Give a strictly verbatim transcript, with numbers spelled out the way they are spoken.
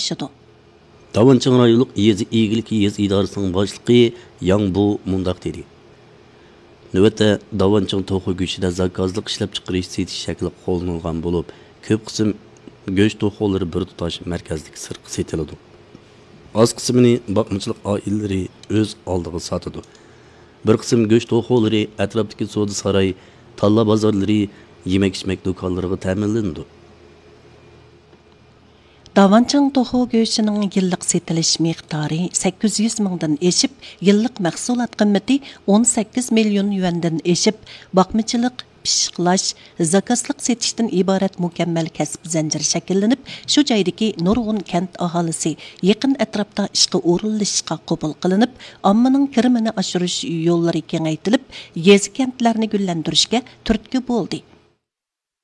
başladı. Davançın rayonluq yezi iyilik yez idarəsinin başlığı Yang Bu mundaq dedi. Növətdə Davançın toxu göçüdə zakazlıq işləp çıxırış setiş şəkli qoğulunulğan olub, köp qısım göç toxuları bir tutaş mərkəzdəki sırqı setildi. Az qismini bakmacılıq ailələri öz aldığı satıdı. Bir qism göç toxuları ətrafdakı soda saray, talla bazarları, yemək-içmək dokanlarına təminləndi. Davançın toxu göğsünün yıllık setiliş miqdarı sekiz yüz mingdan eşip, yıllık mahsulat qımmeti on sekiz milyon yuandan eşip, bakmacılık, pişiqlash, zakazlıq setishdan ibaret mükemmel kasb zanjiri shakllanib, shu joydagi nurg'un kent aholisi yaqin atrofda ishga o'rinlashishga qabul qilinib, ommaning kirimini oshirish yo'llari kengaytirilib, yezi kentlarni gullantirishga turtki bo'ldi.